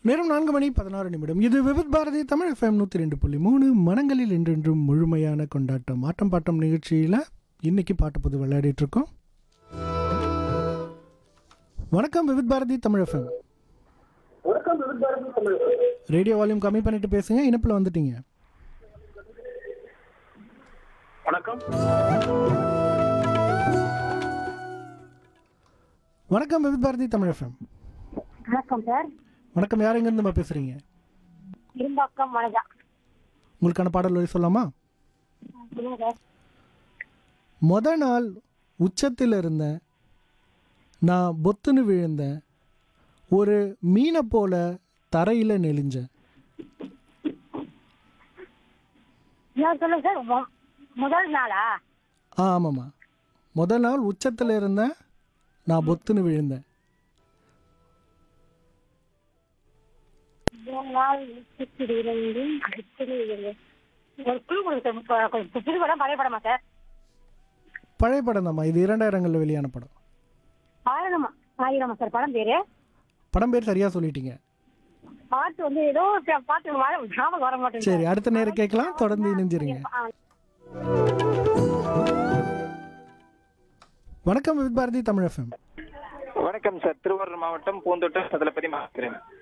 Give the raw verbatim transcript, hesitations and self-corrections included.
நேரம் நான்கு மணி பதினாறு நிமிடம். இது விவித் பாரதி தமிழ் எஃப்எம் நூற்றி ரெண்டு புள்ளி மூணு மனங்களில் என்றென்றும் முழுமையான கொண்டாட்டம். ஆட்டம் பாட்டம் நிகழ்ச்சியில் இன்னைக்கு பாட்டு புது விளையாடிட்டு இருக்கோம். வணக்கம் Vividh Bharathi Tamil FM. Radio volume கம்மி பண்ணிட்டு பேசுங்க, இணைப்பில் வந்துட்டீங்க. வணக்கம் வணக்கம் விவித் பாரதி தமிழ் எஃப்எம். வணக்கம் சார். வணக்கம், யார் எங்கேருந்து நம்ம பேசுறீங்க? இரும்பாக்கம் வனஜா. உங்களுக்கான பாடல் வரி சொல்லாமா? சொல்லுங்க சார். மொத நாள் உச்சத்தில் இருந்தேன், நான் பொத்துன்னு விழுந்தேன், ஒரு மீனை போல தரையில் நெளிஞ்சேன். என்ன சொல்லுங்க சார். மொ- முதல் நாளா? ஆ ஆமாம்மா, மொத நாள் உச்சத்தில் இருந்தேன், நான் பொத்துன்னு விழுந்தேன். முதல் நாள் உச்சத்தில் இருந்து அடுத்தது இருந்து. ஒரு குழு கொடுங்க சார். இப்ப கொஞ்சம் புது படம் பழைய படமா சார்? பழைய படம் தான்மா, இது இரண்டாயிரங்களில் வெளியான படம். ஆயிரமா ஆயிரமா சார் படம் பேரு? படம் பேர் சரியாக சொல்லிட்டீங்க. பாட்டு வந்து ஏதோ ச- பாட்டு வர ஞாபகம் வர மாட்டேங்குது. சரி, அடுத்த நேரம் கேட்கலாம், தொடர்ந்து இணைஞ்சிருங்க. ஆ, வணக்கம் வித் பாரதி தமிழ் எஃப்எம். வணக்கம் சார். திருவாரூர் மாவட்டம் பூந்தோட்டம் சதலப்பதி மாக்கிறேன்.